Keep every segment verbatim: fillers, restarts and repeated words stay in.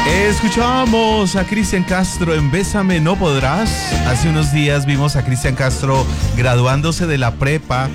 Escuchábamos a Cristian Castro en Bésame No Podrás. Hace unos días vimos a Cristian Castro graduándose de la prepa.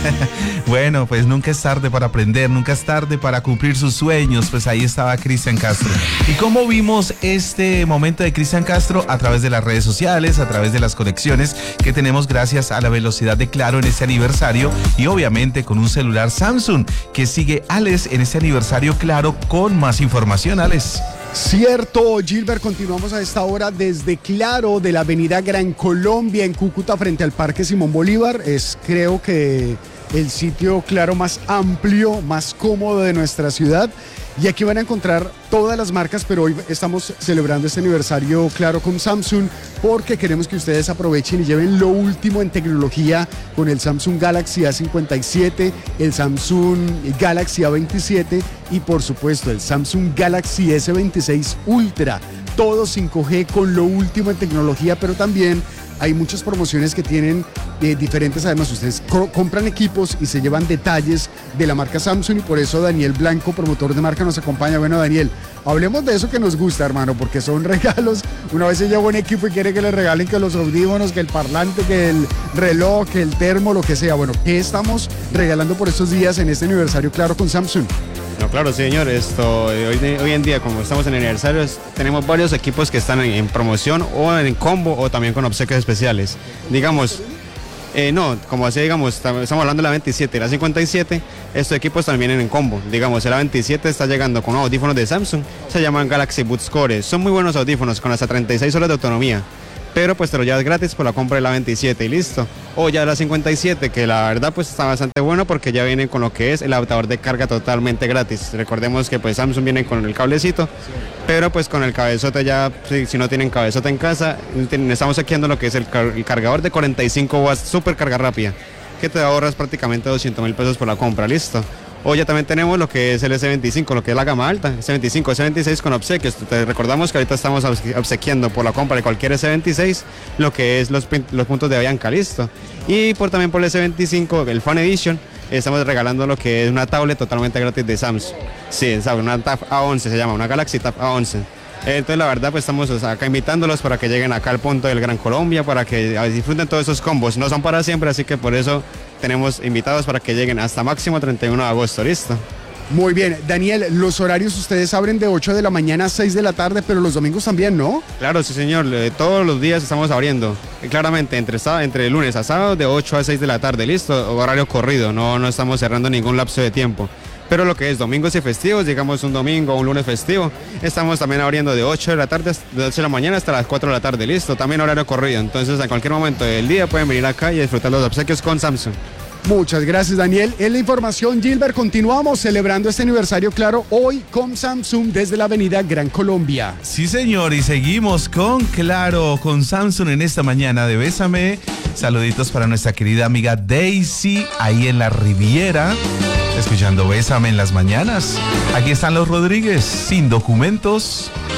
Bueno, pues nunca es tarde para aprender, nunca es tarde para cumplir sus sueños. Pues ahí estaba Cristian Castro. ¿Y cómo vimos este momento de Cristian Castro? A través de las redes sociales, a través de las conexiones que tenemos gracias a la velocidad de Claro en este aniversario y obviamente con un celular Samsung que sigue Alex en este aniversario Claro con más información, Alex. Cierto, Gilbert, continuamos a esta hora desde Claro de la avenida Gran Colombia en Cúcuta frente al Parque Simón Bolívar. Es creo que el sitio Claro más amplio, más cómodo de nuestra ciudad. Y aquí van a encontrar todas las marcas, pero hoy estamos celebrando este aniversario Claro con Samsung porque queremos que ustedes aprovechen y lleven lo último en tecnología con el Samsung Galaxy A cincuenta y siete, el Samsung Galaxy A veintisiete y por supuesto el Samsung Galaxy S veintiséis Ultra. Todo cinco G con lo último en tecnología, pero también hay muchas promociones que tienen eh, diferentes, además ustedes co- compran equipos y se llevan detalles de la marca Samsung y por eso Daniel Blanco, promotor de marca, nos acompaña. Bueno, Daniel, hablemos de eso que nos gusta, hermano, porque son regalos. Una vez se lleva un equipo y quiere que le regalen que los audífonos, que el parlante, que el reloj, que el termo, lo que sea. Bueno, ¿qué estamos regalando por estos días en este aniversario Claro con Samsung? No, claro, sí, señor. Esto, hoy, hoy en día, como estamos en el aniversario, tenemos varios equipos que están en, en promoción o en combo o también con obsequios especiales. Digamos, eh, no, como así, digamos, estamos hablando de la veintisiete y la cincuenta y siete, estos equipos también vienen en combo. Digamos, el A veintisiete está llegando con unos audífonos de Samsung, se llaman Galaxy Buds Core. Son muy buenos audífonos con hasta treinta y seis horas de autonomía. Pero pues te lo llevas gratis por la compra de la veintisiete y listo. O ya la cincuenta y siete, que la verdad pues está bastante bueno porque ya viene con lo que es el adaptador de carga totalmente gratis. Recordemos que pues Samsung viene con el cablecito, pero pues con el cabezote ya, si, si no tienen cabezote en casa, estamos saqueando lo que es el, car el cargador de cuarenta y cinco watts, super carga rápida, que te ahorras prácticamente doscientos mil pesos por la compra, listo. O ya también tenemos lo que es el S veinticinco, lo que es la gama alta, S veinticinco, S veintiséis con obsequios. Te recordamos que ahorita estamos obsequiando por la compra de cualquier S veintiséis lo que es los, los puntos de Avianca, listo. Y por también por el S veinticinco, el Fan Edition, estamos regalando lo que es una tablet totalmente gratis de Samsung. Sí, una Tab A once se llama, una Galaxy Tab A once. Entonces la verdad pues estamos o sea, acá invitándolos para que lleguen acá al punto del Gran Colombia, para que disfruten todos esos combos. No son para siempre, así que por eso tenemos invitados para que lleguen hasta máximo treinta y uno de agosto, ¿listo? Muy bien, Daniel, los horarios ustedes abren de ocho de la mañana a seis de la tarde, pero los domingos también, ¿no? Claro, sí señor, todos los días estamos abriendo, claramente entre, entre lunes a sábado de ocho a seis de la tarde, ¿listo? Horario corrido, no, no estamos cerrando ningún lapso de tiempo. Pero lo que es domingos y festivos, digamos un domingo o un lunes festivo, estamos también abriendo de ocho de la tarde, de ocho de la mañana hasta las cuatro de la tarde, listo, también horario corrido, entonces en cualquier momento del día pueden venir acá y disfrutar los obsequios con Samsung. Muchas gracias, Daniel. En la información, Gilbert, continuamos celebrando este aniversario Claro hoy con Samsung desde la avenida Gran Colombia. Sí, señor, y seguimos con Claro, con Samsung en esta mañana de Bésame. Saluditos para nuestra querida amiga Daisy, ahí en la Riviera, escuchando Bésame en las mañanas. Aquí están los Rodríguez, sin documentos.